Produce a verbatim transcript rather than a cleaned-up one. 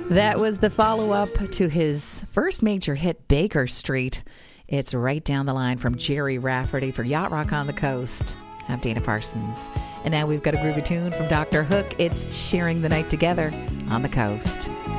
That was the follow-up to his first major hit, Baker Street. It's Right Down the Line from Jerry Rafferty for Yacht Rock on the Coast. I'm Dana Parsons. And now we've got a groovy tune from Doctor Hook. It's Sharing the Night Together on the Coast.